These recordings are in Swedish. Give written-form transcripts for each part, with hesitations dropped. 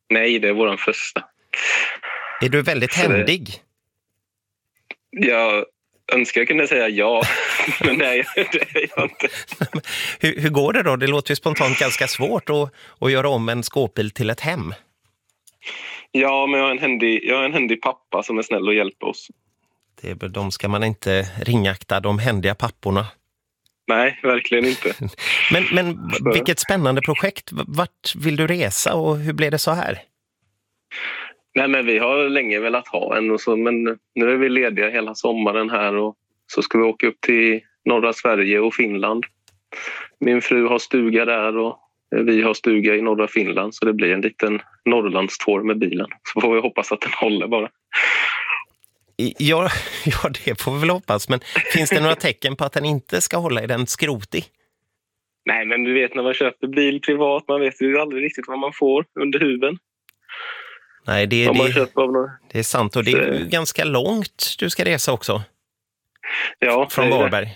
Nej, det är våran första. Är du väldigt händig? Jag önskar jag kunde säga ja, men nej, det är jag inte. Hur går det då? Det låter ju spontant ganska svårt att göra om en skåpbil till ett hem. Ja, men jag har en händig pappa som är snäll och hjälper oss. De ska man inte ringakta, de händiga papporna. Nej, verkligen inte. Men vilket spännande projekt. Vart vill du resa och hur blev det så här? Nej, men vi har länge velat ha en och så, men nu är vi lediga hela sommaren här och så ska vi åka upp till norra Sverige och Finland. Min fru har stuga där och vi har stuga i norra Finland, så det blir en liten Norrlandstår med bilen. Så får vi hoppas att den håller bara. Ja, det får vi väl hoppas. Men finns det några tecken på att den inte ska hålla i den skrotig? Nej, men du vet när man köper bil privat, man vet ju aldrig riktigt vad man får under huven. Nej, det är sant. Och det är ju ganska långt du ska resa också. Ja, från Varberg.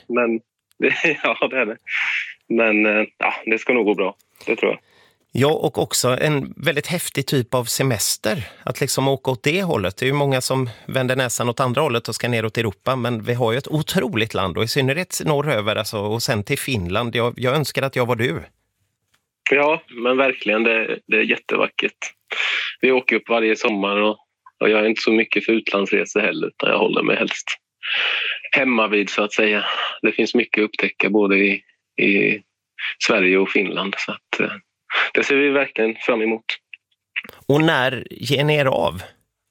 Ja, det är det. Men ja, det ska nog gå bra, det tror jag. Ja, och också en väldigt häftig typ av semester. Att liksom åka åt det hållet. Det är ju många som vänder näsan åt andra hållet och ska ner åt Europa. Men vi har ju ett otroligt land och i synnerhet norröver alltså, och sen till Finland. Jag önskar att jag var du. Ja, men verkligen. Det är jättevackert. Vi åker upp varje sommar och jag är inte så mycket för utlandsresor heller, utan jag håller mig helst hemma vid så att säga. Det finns mycket att upptäcka både i Sverige och Finland, så att det ser vi verkligen fram emot. Och när ger ni er av?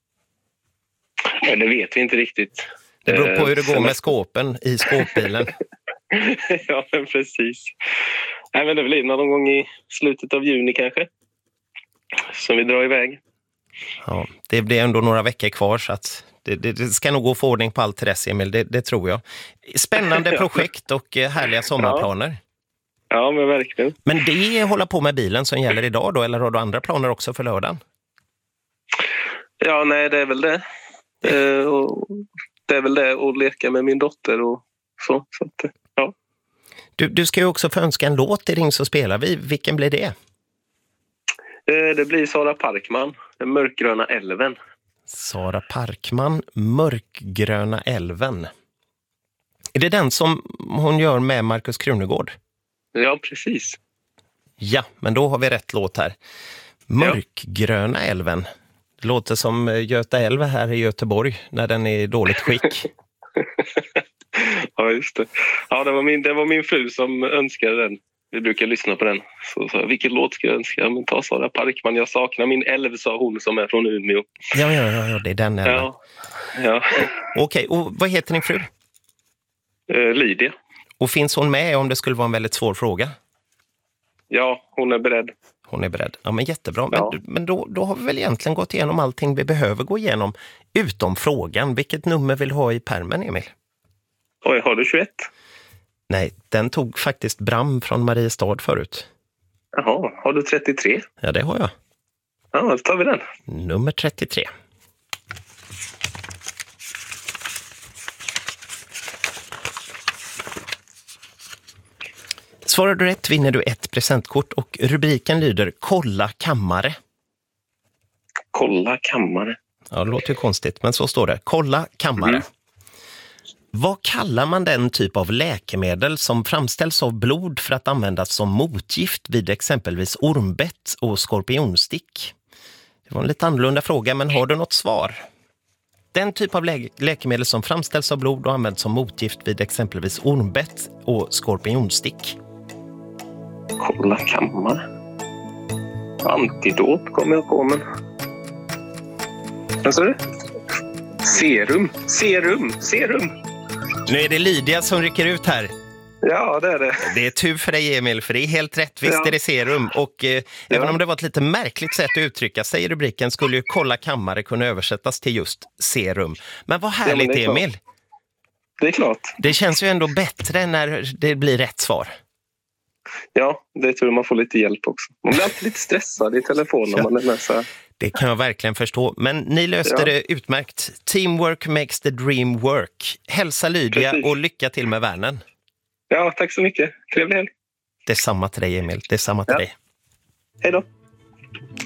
Ja, det vet vi inte riktigt. Det beror på hur det går med skåpen i skåpbilen. Ja, men precis. Nej, men det blir någon gång i slutet av juni kanske. Som vi drar iväg. Ja, det blir ändå några veckor kvar så att det ska nog gå få ordning på allt till dess, Emil, det tror jag. Spännande projekt och härliga sommarplaner. Ja, men verkligen. Men det är hålla på med bilen som gäller idag då, eller har du andra planer också för lördagen? Ja, nej, det är väl det. Det är väl det att leka med min dotter och så att, ja. Du ska ju också få önska en låt i Ring så spelar vi. Vilken blir det? Det blir Sara Parkman, Den mörkgröna älven. Sara Parkman, Mörkgröna älven. Är det den som hon gör med Markus Krunegård? Ja, precis. Ja, men då har vi rätt låt här. Mörkgröna älven. Det låter som Göta älv här i Göteborg när den är i dåligt skick. Ja, just det. Ja, det var min fru som önskade den. Vi brukar lyssna på den. Så vilken låt ska jag önska? Ja, men ta Sara Parkman. Jag saknar min älv, sa hon som är från Umeå. Ja, det är den älven. Ja. Okej, och vad heter din fru? Lydia. Och finns hon med om det skulle vara en väldigt svår fråga? Ja, hon är beredd. Hon är beredd. Ja, men jättebra. Ja. Men då har vi väl egentligen gått igenom allting vi behöver gå igenom. Utom frågan. Vilket nummer vill du ha i pärmen, Emil? Oj, har du 21? Nej, den tog faktiskt Bram från Mariestad förut. Jaha, har du 33? Ja, det har jag. Ja, då tar vi den. Nummer 33. Svarar du rätt vinner du ett presentkort och rubriken lyder Kolla kammare. Kolla kammare. Ja, det låter ju konstigt, men så står det. Kolla kammare. Mm. Vad kallar man den typ av läkemedel som framställs av blod för att användas som motgift vid exempelvis ormbett och skorpionstick? Det var en lite annorlunda fråga, men har du något svar? Den typ av läkemedel som framställs av blod och används som motgift vid exempelvis ormbett och skorpionstick. Kolla kammare. Antidot kommer jag på, men... Vad sa du? Serum. Nu är det Lydia som rycker ut här. Ja, det är det. Det är tur för dig, Emil, för det är helt rätt. Visst är det serum. Och även om det var ett lite märkligt sätt att uttrycka sig i rubriken skulle ju kolla kammare kunna översättas till just serum. Men vad härligt, det Emil. Det är klart. Det känns ju ändå bättre när det blir rätt svar. Ja, det är tur man får lite hjälp också. Man blir alltid lite stressad i telefon när man är med så här. Det kan jag verkligen förstå. Men ni löste det utmärkt. Teamwork makes the dream work. Hälsa Lydia och lycka till med värnen. Ja, tack så mycket. Trevlig helg. Detsamma till dig, Emil. Detsamma till dig. Hej då.